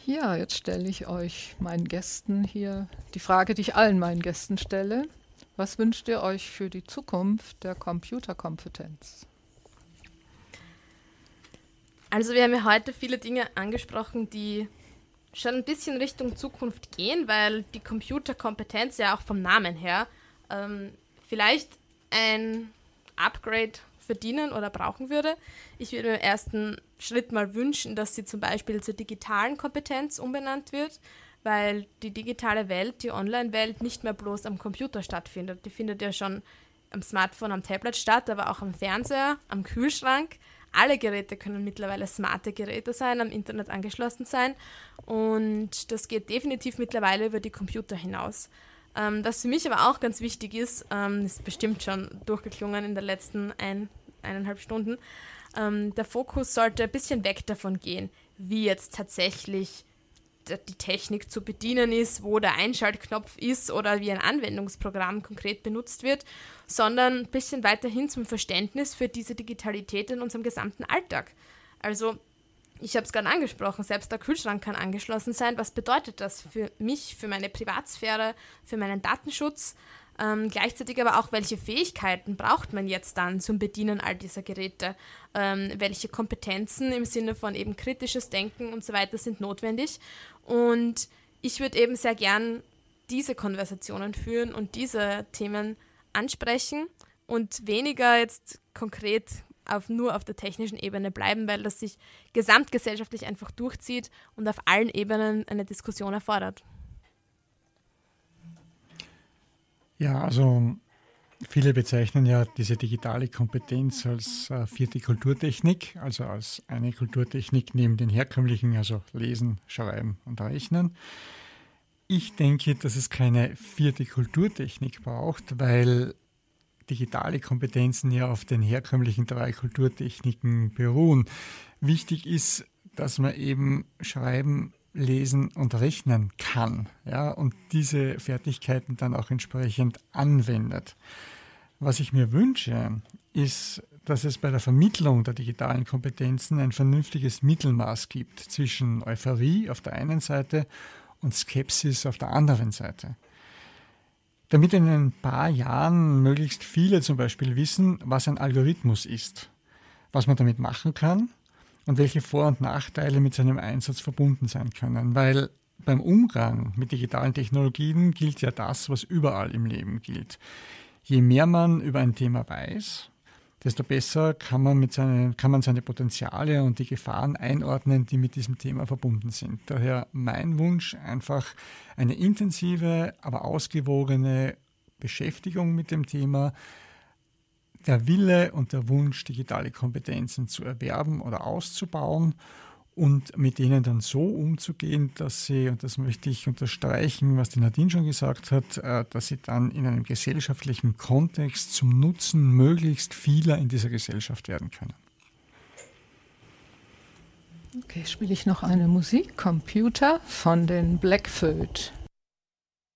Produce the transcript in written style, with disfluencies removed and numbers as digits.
Ja, jetzt stelle ich euch meinen Gästen hier die Frage, die ich allen meinen Gästen stelle. Was wünscht ihr euch für die Zukunft der Computerkompetenz? Also wir haben ja heute viele Dinge angesprochen, die schon ein bisschen Richtung Zukunft gehen, weil die Computerkompetenz ja auch vom Namen her vielleicht ein Upgrade verdienen oder brauchen würde. Ich würde mir im ersten Schritt mal wünschen, dass sie zum Beispiel zur digitalen Kompetenz umbenannt wird, weil die digitale Welt, die Online-Welt nicht mehr bloß am Computer stattfindet. Die findet ja schon am Smartphone, am Tablet statt, aber auch am Fernseher, am Kühlschrank. Alle Geräte können mittlerweile smarte Geräte sein, am Internet angeschlossen sein und das geht definitiv mittlerweile über die Computer hinaus. Was für mich aber auch ganz wichtig ist bestimmt schon durchgeklungen in den letzten 1,5 Stunden, der Fokus sollte ein bisschen weg davon gehen, wie jetzt tatsächlich die Technik zu bedienen ist, wo der Einschaltknopf ist oder wie ein Anwendungsprogramm konkret benutzt wird, sondern ein bisschen weiterhin zum Verständnis für diese Digitalität in unserem gesamten Alltag. Also, ich habe es gerade angesprochen, selbst der Kühlschrank kann angeschlossen sein. Was bedeutet das für mich, für meine Privatsphäre, für meinen Datenschutz? Gleichzeitig aber auch, welche Fähigkeiten braucht man jetzt dann zum Bedienen all dieser Geräte? Welche Kompetenzen im Sinne von eben kritisches Denken und so weiter sind notwendig? Und ich würde eben sehr gern diese Konversationen führen und diese Themen ansprechen und weniger jetzt konkret nur auf der technischen Ebene bleiben, weil das sich gesamtgesellschaftlich einfach durchzieht und auf allen Ebenen eine Diskussion erfordert. Ja, also viele bezeichnen ja diese digitale Kompetenz als vierte Kulturtechnik, also als eine Kulturtechnik neben den herkömmlichen, also Lesen, Schreiben und Rechnen. Ich denke, dass es keine vierte Kulturtechnik braucht, weil digitale Kompetenzen ja auf den herkömmlichen 3 Kulturtechniken beruhen. Wichtig ist, dass man eben schreiben, lesen und rechnen kann, ja, und diese Fertigkeiten dann auch entsprechend anwendet. Was ich mir wünsche, ist, dass es bei der Vermittlung der digitalen Kompetenzen ein vernünftiges Mittelmaß gibt zwischen Euphorie auf der einen Seite und Skepsis auf der anderen Seite. Damit in ein paar Jahren möglichst viele zum Beispiel wissen, was ein Algorithmus ist, was man damit machen kann und welche Vor- und Nachteile mit seinem Einsatz verbunden sein können. Weil beim Umgang mit digitalen Technologien gilt ja das, was überall im Leben gilt. Je mehr man über ein Thema weiß, desto besser kann man seine Potenziale und die Gefahren einordnen, die mit diesem Thema verbunden sind. Daher mein Wunsch, einfach eine intensive, aber ausgewogene Beschäftigung mit dem Thema, der Wille und der Wunsch, digitale Kompetenzen zu erwerben oder auszubauen und mit denen dann so umzugehen, dass sie, und das möchte ich unterstreichen, was die Nadine schon gesagt hat, dass sie dann in einem gesellschaftlichen Kontext zum Nutzen möglichst vieler in dieser Gesellschaft werden können. Okay, spiele ich noch eine Musik, Computer von den Blackfoot.